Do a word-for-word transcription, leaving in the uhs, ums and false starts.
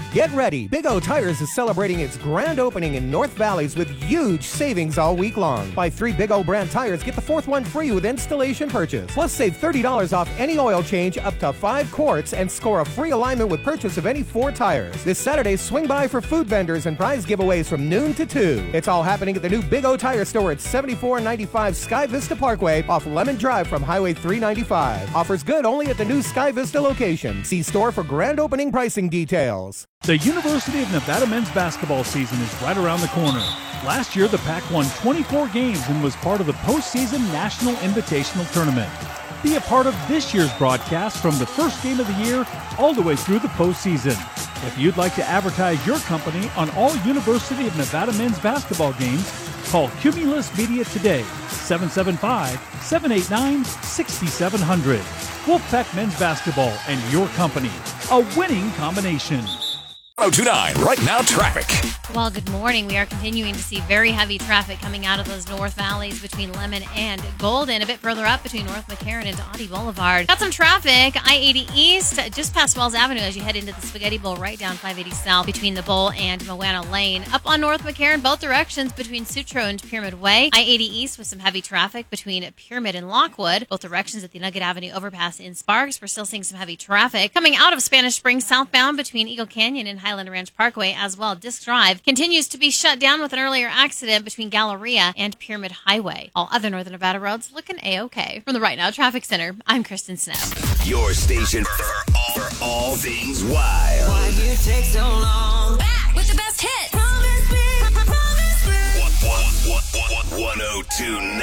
Get ready. Big O Tires is celebrating its grand opening in North Valleys with huge savings all week long. Buy three Big O brand tires, get the fourth one free with installation purchase. Plus, save thirty dollars off any oil change up to five quarts and score a free alignment with purchase of any four tires. This Saturday, swing by for food vendors and prize giveaways from noon to two. It's all happening at the new Big O Tire store at seventy-four ninety-five Sky Vista Parkway off Lemon Drive from Highway three ninety-five. Offers good only at the new Sky Vista location. See store for grand opening pricing details. The University of Nevada men's basketball season is right around the corner. Last year, the Pac won twenty-four games and was part of the postseason National Invitational Tournament. Be a part of this year's broadcast from the first game of the year all the way through the postseason. If you'd like to advertise your company on all University of Nevada men's basketball games, call Cumulus Media today, seven seven five, seven eight nine, six seven zero zero. Wolfpack Men's Basketball and your company, a winning combination. oh two nine, right now traffic. Well, good morning. We are continuing to see very heavy traffic coming out of those north valleys between Lemon and Golden. A bit further up between North McCarran and Audie Boulevard. Got some traffic. I eighty East, just past Wells Avenue as you head into the Spaghetti Bowl, right down five eighty South between the Bowl and Moana Lane. Up on North McCarran, both directions between Sutro and Pyramid Way. I eighty East with some heavy traffic between Pyramid and Lockwood. Both directions at the Nugget Avenue overpass in Sparks. We're still seeing some heavy traffic. Coming out of Spanish Springs southbound between Eagle Canyon and Highland Ranch Parkway as well. Disc Drive continues to be shut down with an earlier accident between Galleria and Pyramid Highway. All other Northern Nevada roads looking A-okay. From the Right Now Traffic Center, I'm Kristen Snow. Your station for all, for all things wild. Why you take so long? Back with the best hits. Promise me, promise me. One, one, one, one, one, one, oh two nine.